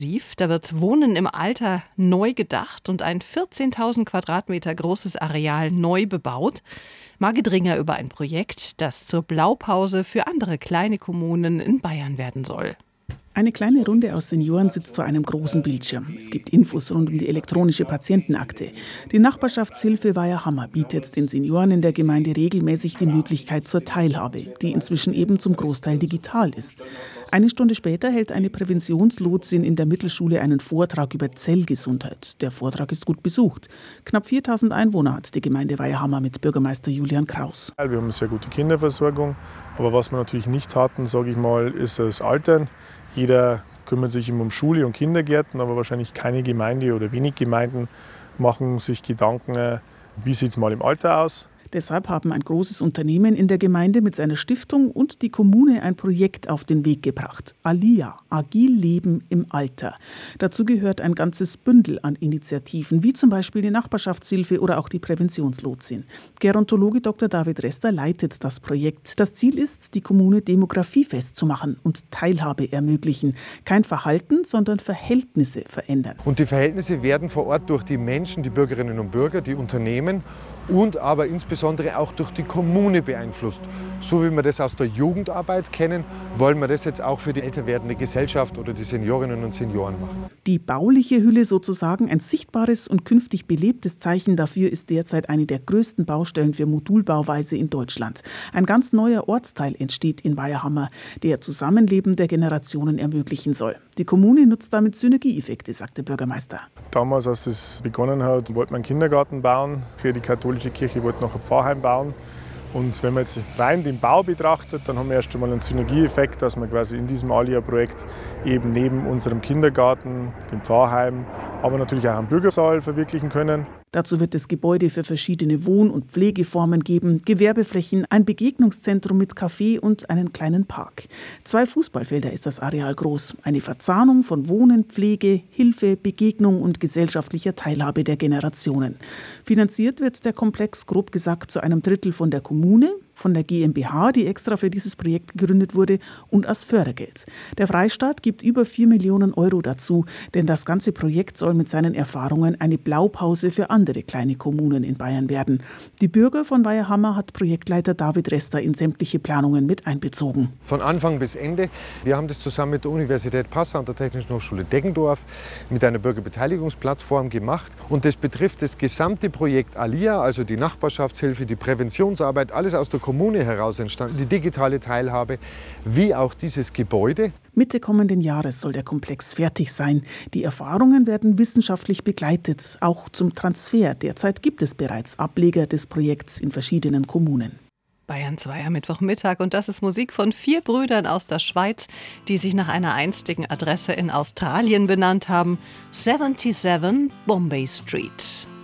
Da wird Wohnen im Alter neu gedacht und ein 14.000 Quadratmeter großes Areal neu bebaut. Margit Ringer über ein Projekt, das zur Blaupause für andere kleine Kommunen in Bayern werden soll. Eine kleine Runde aus Senioren sitzt vor einem großen Bildschirm. Es gibt Infos rund um die elektronische Patientenakte. Die Nachbarschaftshilfe Weiherhammer bietet den Senioren in der Gemeinde regelmäßig die Möglichkeit zur Teilhabe, die inzwischen eben zum Großteil digital ist. Eine Stunde später hält eine Präventionslotsin in der Mittelschule einen Vortrag über Zellgesundheit. Der Vortrag ist gut besucht. Knapp 4.000 Einwohner hat die Gemeinde Weiherhammer mit Bürgermeister Julian Kraus. Wir haben eine sehr gute Kinderversorgung, aber was wir natürlich nicht hatten, sage ich mal, ist das Altern. Jeder kümmert sich immer um Schule und Kindergärten, aber wahrscheinlich keine Gemeinde oder wenig Gemeinden machen sich Gedanken, wie sieht es mal im Alter aus. Deshalb haben ein großes Unternehmen in der Gemeinde mit seiner Stiftung und die Kommune ein Projekt auf den Weg gebracht. ALIA, Agil Leben im Alter. Dazu gehört ein ganzes Bündel an Initiativen, wie zum Beispiel die Nachbarschaftshilfe oder auch die Präventionslotsin. Gerontologe Dr. David Rester leitet das Projekt. Das Ziel ist, die Kommune demografiefest zu machen und Teilhabe ermöglichen. Kein Verhalten, sondern Verhältnisse verändern. Und die Verhältnisse werden vor Ort durch die Menschen, die Bürgerinnen und Bürger, die Unternehmen und aber insbesondere auch durch die Kommune beeinflusst. So wie wir das aus der Jugendarbeit kennen, wollen wir das jetzt auch für die älter werdende Gesellschaft oder die Seniorinnen und Senioren machen. Die bauliche Hülle sozusagen, ein sichtbares und künftig belebtes Zeichen dafür, ist derzeit eine der größten Baustellen für Modulbauweise in Deutschland. Ein ganz neuer Ortsteil entsteht in Weiherhammer, der Zusammenleben der Generationen ermöglichen soll. Die Kommune nutzt damit Synergieeffekte, sagt der Bürgermeister. Damals, als es begonnen hat, wollte man einen Kindergarten bauen. Für die katholische Kirche wollte noch ein Pfarrheim bauen. Und wenn man jetzt rein den Bau betrachtet, dann haben wir erst einmal einen Synergieeffekt, dass wir quasi in diesem ALIA-Projekt eben neben unserem Kindergarten, dem Pfarrheim, aber natürlich auch einen Bürgersaal verwirklichen können. Dazu wird es Gebäude für verschiedene Wohn- und Pflegeformen geben, Gewerbeflächen, ein Begegnungszentrum mit Café und einen kleinen Park. 2 Fußballfelder ist das Areal groß. Eine Verzahnung von Wohnen, Pflege, Hilfe, Begegnung und gesellschaftlicher Teilhabe der Generationen. Finanziert wird der Komplex grob gesagt zu einem Drittel von der Kommune, von der GmbH, die extra für dieses Projekt gegründet wurde, und aus Fördergeld. Der Freistaat gibt über 4 Millionen Euro dazu, denn das ganze Projekt soll mit seinen Erfahrungen eine Blaupause für andere kleine Kommunen in Bayern werden. Die Bürger von Weiherhammer hat Projektleiter David Rester in sämtliche Planungen mit einbezogen. Von Anfang bis Ende. Wir haben das zusammen mit der Universität Passau und der Technischen Hochschule Deggendorf mit einer Bürgerbeteiligungsplattform gemacht. Und das betrifft das gesamte Projekt ALIA, also die Nachbarschaftshilfe, die Präventionsarbeit, alles aus der Kommune heraus entstanden, die digitale Teilhabe, wie auch dieses Gebäude. Mitte kommenden Jahres soll der Komplex fertig sein. Die Erfahrungen werden wissenschaftlich begleitet, auch zum Transfer. Derzeit gibt es bereits Ableger des Projekts in verschiedenen Kommunen. Bayern 2 am Mittwochmittag und das ist Musik von 4 Brüdern aus der Schweiz, die sich nach einer einstigen Adresse in Australien benannt haben. 77 Bombay Street.